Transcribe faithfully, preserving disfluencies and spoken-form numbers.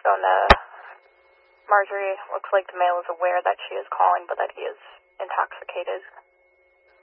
phone to Marjorie. Looks like the male is aware that she is calling, but that he is intoxicated.